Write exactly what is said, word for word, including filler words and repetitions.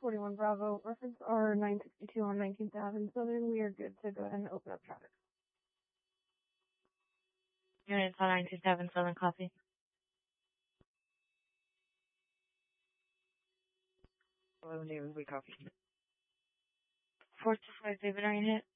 forty-one Bravo, reference R nine sixty-two on nineteenth Avenue Southern. We are good to go ahead and open up traffic. Units on nineteenth Avenue Southern, copy. eleven David, we copy. four two five David, are you hit?